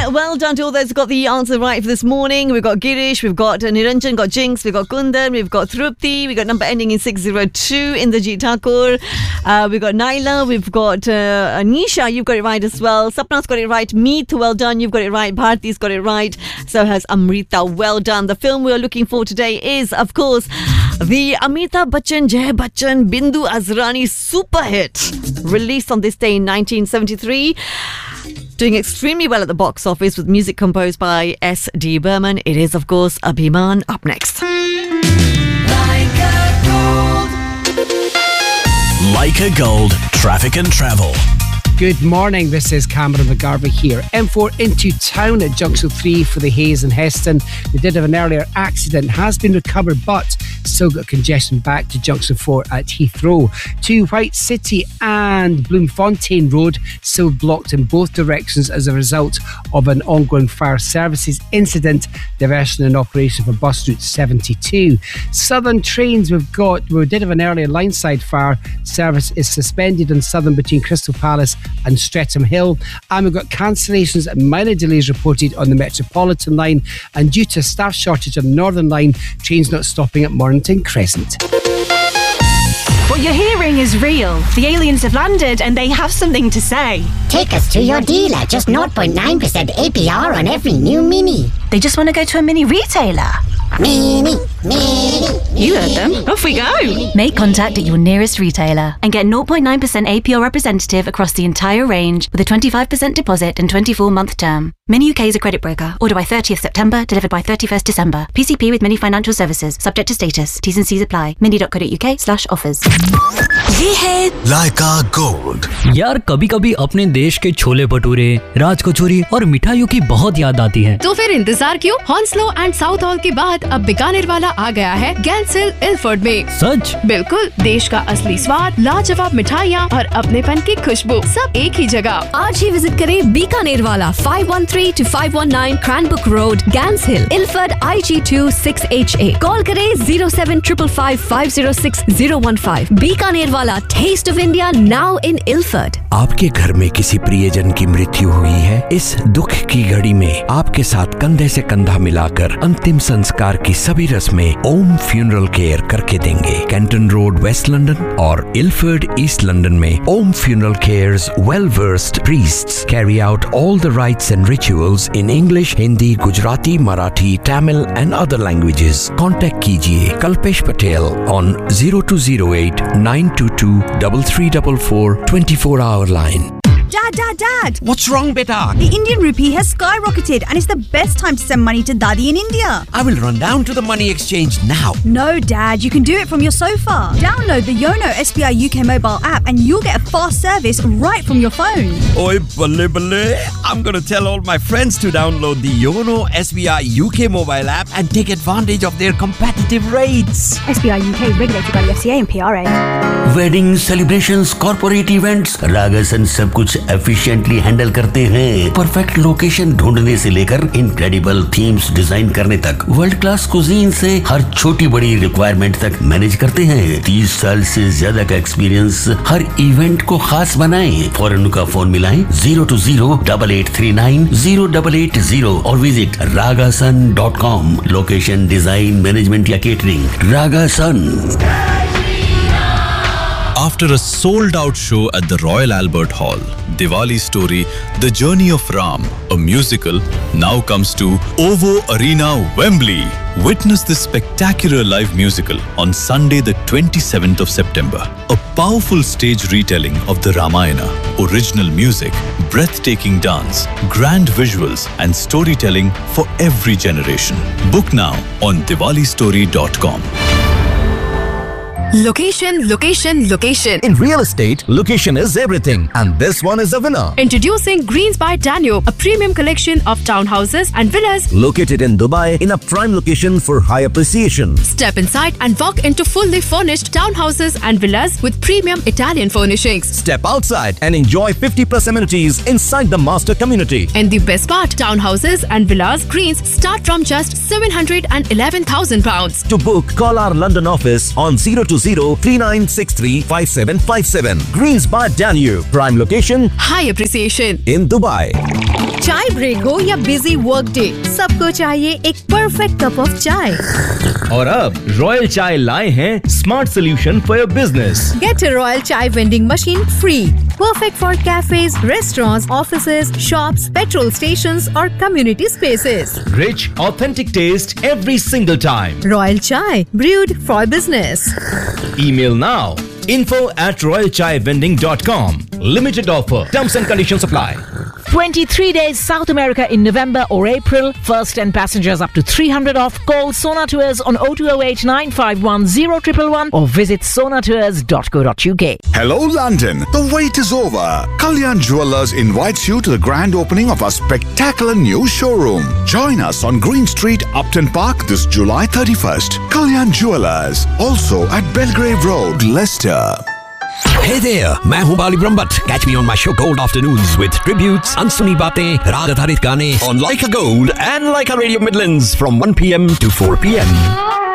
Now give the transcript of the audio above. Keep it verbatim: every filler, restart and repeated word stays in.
well done to all those who got the answer right for this morning. We've got Girish, we've got Niranjan, got Jinx, we've got Kundan, we've got Thrupti, we've got number ending in six oh two, Indrajit Thakur, uh, we've got Naila, we've got uh, Anisha, you've got it right as well. Sapna's got it right. Meet, well done, you've got it right. Bharti's got it right. So has Amrita, well done. The film we're looking for today is, of course, the Amitabh Bachchan, Jai Bachchan, Bindu Azrani super hit, released on this day in nineteen seventy-three. Doing extremely well at the box office with music composed by S D Burman. It is, of course, Abhiman. Up next. Like a Gold. Like a Gold, traffic and travel. Good morning, this is Cameron McGarvey here. M four into town at Junction three for the Hayes and Heston. We did have an earlier accident, has been recovered, but still got congestion back to Junction four at Heathrow. To White City and Bloemfontein Road, still blocked in both directions as a result of an ongoing fire services incident. Diversion in operation for bus route seventy-two. Southern trains, we've got, we did have an earlier line-side fire. Service is suspended on Southern between Crystal Palace and Streatham Hill, and we've got cancellations and minor delays reported on the Metropolitan line, and due to staff shortage on the Northern line, trains not stopping at Mornington Crescent. What you're hearing is real. The aliens have landed and they have something to say. Take us to your dealer. Just zero point nine percent A P R on every new Mini. They just want to go to a mini retailer. Mini, Mini. You heard them. Off we go. Make contact at your nearest retailer and get zero point nine percent A P R representative across the entire range with a twenty-five percent deposit and twenty-four month term. Mini U K is a credit broker. Order by thirtieth September, delivered by thirty-first December. P C P with Mini Financial Services. Subject to status. T's and C's apply. mini dot co dot uk slash offers. ये है Like a Gold. यार कभी कभी अपने देश के छोले भटूरे, राज कचौरी और मिठाइयों की बहुत याद आती है। तो फिर इंतजार क्यों? हॉन्सलो एंड साउथ हॉल के बाद अब बीकानेर वाला आ गया है गैंसिल इल्फर्ड में। सच? बिल्कुल, देश का असली स्वाद, लाजवाब मिठाइयाँ और अपनेपन की खुशबू सब एक ही जगह। आज ही विजिट करें बीकानेर वाला five one three to five one nine Cranbrook Road, Gans Hill, Ilford I G two six H A. Call करें zero seven five five five zero six zero one five. Bikaner वाला, Taste of India now in Ilford. आपके घर में किसी प्रियजन की मृत्यु हुई है? इस दुख की घड़ी में आपके साथ कंधे से कंधा मिलाकर अंतिम संस्कार की सभी रस्में ओम फ्यूनरल केयर करके देंगे। कैंटन रोड, वेस्ट लंदन और इल्फर्ड, ईस्ट लंदन में ओम funeral cares well versed priests carry out all the rites and rituals in English, Hindi, Gujarati, Marathi, Tamil and other languages. Contact कीजिए Kalpesh Patel on zero two zero eight nine two two three three four four twenty-four hour line. Dad, Dad, Dad! What's wrong, beta? The Indian rupee has skyrocketed and it's the best time to send money to Daddy in India. I will run down to the money exchange now. No, Dad, you can do it from your sofa. Download the Yono S B I U K mobile app and you'll get a fast service right from your phone. Oi, balle balle. I'm going to tell all my friends to download the Yono S B I U K mobile app and take advantage of their competitive rates. S B I U K regulated by the F C A and P R A. Wedding celebrations, corporate events, Ragasan सब कुछ efficiently handle करते हैं। Perfect location ढूंढने से लेकर incredible themes design करने तक, world class cuisine से हर छोटी बड़ी रिक्वायरमेंट तक मैनेज करते हैं। तीस साल से ज्यादा का एक्सपीरियंस हर इवेंट को खास बनाएं। फौरन उनका फोन मिलाएं zero two zero eight eight three nine zero eight eight zero और visit ragasan dot com। Location, design, management या catering, Ragasan। After a sold-out show at the Royal Albert Hall, Diwali Story, The Journey of Ram, a musical, now comes to OVO Arena, Wembley. Witness this spectacular live musical on Sunday the twenty-seventh of September. A powerful stage retelling of the Ramayana, original music, breathtaking dance, grand visuals and storytelling for every generation. Book now on diwali story dot com. Location, location, location. In real estate, location is everything, and this one is a winner. Introducing Greens by Danube, a premium collection of townhouses and villas located in Dubai in a prime location for high appreciation. Step inside and walk into fully furnished townhouses and villas with premium Italian furnishings. Step outside and enjoy fifty plus amenities inside the master community. And the best part, townhouses and villas Greens start from just seven hundred eleven thousand pounds. To book, call our London office on zero two two zero three nine six three five seven five seven. Greens by Danube. Prime location High appreciation. in Dubai. चाय break हो या busy work day, सबको चाहिए एक perfect cup of चाय। और अब royal चाय लाए हैं smart solution for your business. Get a Royal Chai vending machine free. Perfect for cafes, restaurants, offices, shops, petrol stations or community spaces. Rich, authentic taste every single time. Royal Chai, brewed for business. Email now. Info at royal chai vending dot com. Limited offer. Terms and conditions apply. twenty-three days South America in November or April. First ten passengers up to three hundred off. Call Sona Tours on oh two oh eight nine five one oh one one one or visit sonatours dot co dot uk. Hello London, the wait is over. Kalyan Jewellers invites you to the grand opening of our spectacular new showroom. Join us on Green Street, Upton Park this July thirty-first. Kalyan Jewellers, also at Belgrave Road, Leicester. Hey there, मैं हूँ बाली Brahmbhatt. Catch me on my show Gold Afternoons with tributes, अनसुनी बातें, राग आधारित गाने on Like a Gold and Like a Radio Midlands from one p m to four p m.